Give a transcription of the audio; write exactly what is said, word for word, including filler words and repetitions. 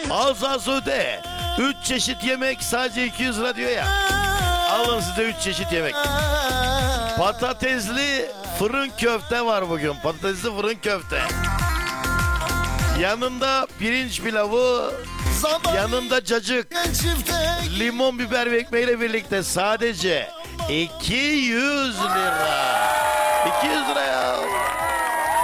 Az az öde. Üç çeşit yemek sadece iki yüz lira diyor ya. Alın size üç çeşit yemek. Patatesli fırın köfte var bugün. Patatesli fırın köfte. Yanında pirinç pilavı, yanında cacık, limon biber ve ekmeğiyle birlikte sadece iki yüz lira. iki yüz lira ya.